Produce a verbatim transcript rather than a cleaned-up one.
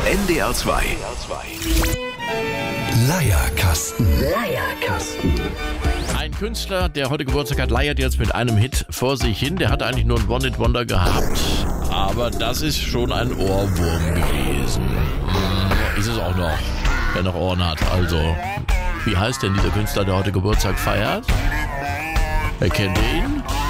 N D R zwei. Leierkasten. Leierkasten. Ein Künstler, der heute Geburtstag hat, leiert jetzt mit einem Hit vor sich hin. Der hatte eigentlich nur ein One-Hit-Wonder gehabt. Aber das ist schon ein Ohrwurm gewesen. Hm, ist es auch noch, wer noch Ohren hat. Also, wie heißt denn dieser Künstler, der heute Geburtstag feiert? Wer kennt ihn?